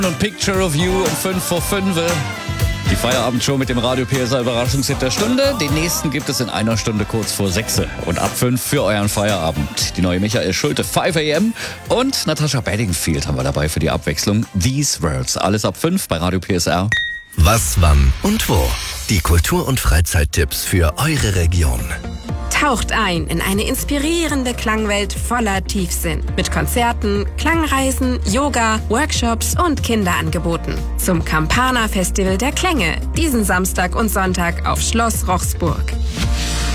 Und Picture of You um 5 vor 5. Die Feierabendshow mit dem Radio PSR Überraschungshit der Stunde. Den nächsten gibt es in einer Stunde kurz vor 6 und ab 5 für euren Feierabend. Die neue Michael Schulte 5 AM und Natascha Bedingfield haben wir dabei für die Abwechslung. These Words. Alles ab 5 bei Radio PSR. Was, wann und wo? Die Kultur- und Freizeittipps für eure Region. Taucht ein in eine inspirierende Klangwelt voller Tiefsinn. Mit Konzerten, Klangreisen, Yoga, Workshops und Kinderangeboten. Zum Campana Festival der Klänge. Diesen Samstag und Sonntag auf Schloss Rochsburg.